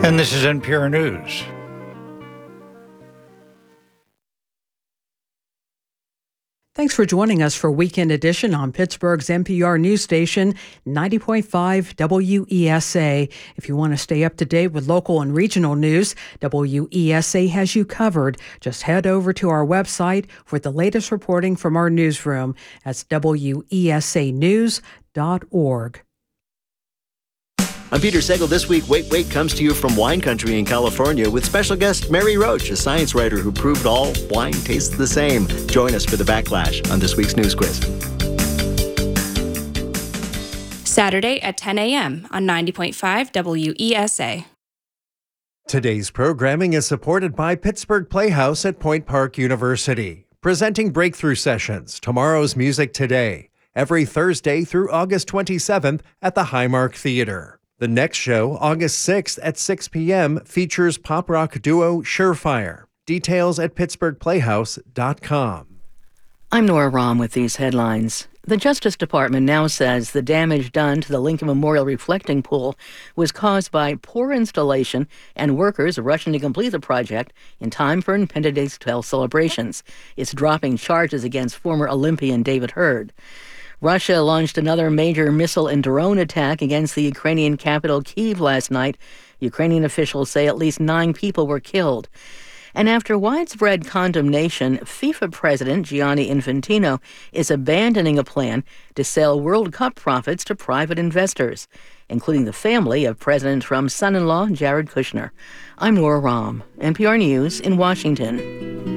And this is NPR News. Thanks for joining us for Weekend Edition on Pittsburgh's NPR news station, 90.5 WESA. If you want to stay up to date with local and regional news, WESA has you covered. Just head over to our website for the latest reporting from our newsroom. That's wesanews.org. I'm Peter Sagal. This week, Wait, Wait comes to you from wine country in California with special guest Mary Roach, a science writer who proved all wine tastes the same. Join us for the Backlash on this week's News Quiz. Saturday at 10 a.m. on 90.5 WESA. Today's programming is supported by Pittsburgh Playhouse at Point Park University, presenting Breakthrough Sessions, Tomorrow's Music Today, every Thursday through August 27th at the Highmark Theater. The next show, August 6th at 6 p.m., features pop rock duo Surefire. Details at pittsburghplayhouse.com. I'm Nora Rahm with these headlines. The Justice Department now says the damage done to the Lincoln Memorial reflecting pool was caused by poor installation and workers rushing to complete the project in time for Independence Day celebrations. It's dropping charges against former Olympian David Hurd. Russia launched another major missile and drone attack against the Ukrainian capital Kyiv last night. Ukrainian officials say at least 9 people were killed. And after widespread condemnation, FIFA President Gianni Infantino is abandoning a plan to sell World Cup profits to private investors, including the family of President Trump's son-in-law, Jared Kushner. I'm Nora Rahm, NPR News in Washington.